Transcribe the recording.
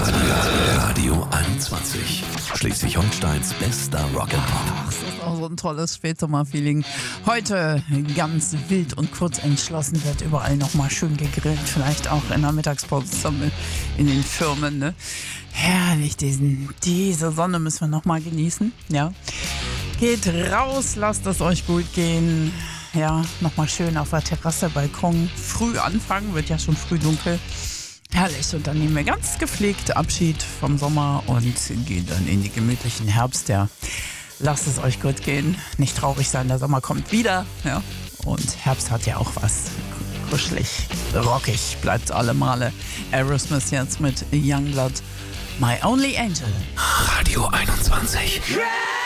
Radio 21. Schleswig-Holsteins bester Rock'n'Pop. Das ist auch so ein tolles Spätsommer-Feeling. Heute ganz wild und kurz entschlossen, wird überall nochmal schön gegrillt. Vielleicht auch in der Mittagspause zusammen in den Firmen. Ne? Herrlich, diese Sonne müssen wir nochmal genießen. Ja. Geht raus, lasst es euch gut gehen. Ja, nochmal schön auf der Terrasse, Balkon. Früh anfangen, wird ja schon früh dunkel. Herrlich, und dann nehmen wir ganz gepflegt Abschied vom Sommer und gehen dann in die gemütlichen Herbst. Ja. Lasst es euch gut gehen, nicht traurig sein, der Sommer kommt wieder. Ja. Und Herbst hat ja auch was. Kuschelig, rockig bleibt alle Male. Aerosmith jetzt mit Youngblood, My Only Angel. Radio 21. Yeah!